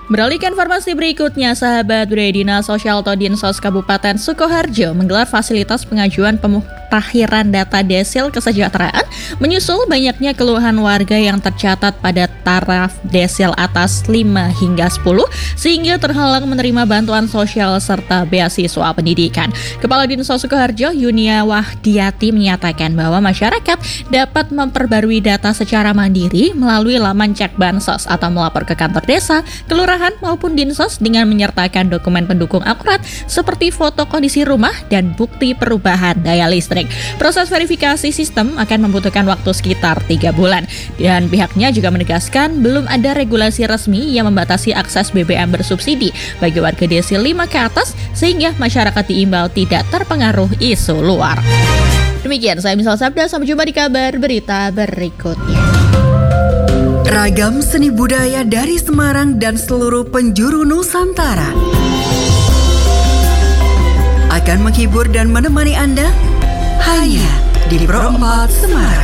Beralih ke informasi berikutnya, sahabat budaya Dinas Sosial atau Dinsos Kabupaten Sukoharjo menggelar fasilitas pengajuan pemutahiran data desil kesejahteraan menyusul banyaknya keluhan warga yang tercatat pada taraf desil atas 5 hingga 10 sehingga terhalang menerima bantuan sosial serta beasiswa pendidikan. Kepala Dinsos Sukoharjo Yunia Wahdiati menyatakan bahwa masyarakat dapat memperbarui data secara mandiri melalui laman cek bansos atau melapor ke kantor desa, kelurahan maupun dinsos dengan menyertakan dokumen pendukung akurat seperti foto kondisi rumah dan bukti perubahan daya listrik. Proses verifikasi sistem akan membutuhkan waktu sekitar 3 bulan dan pihaknya juga menegaskan belum ada regulasi resmi yang membatasi akses BBM bersubsidi bagi warga desil 5 ke atas sehingga masyarakat diimbau tidak terpengaruh isu luar. Demikian saya Misal Sabda, sampai jumpa di kabar berita berikutnya. Ragam seni budaya dari Semarang dan seluruh penjuru Nusantara akan menghibur dan menemani Anda hanya di Pro 4 Semarang.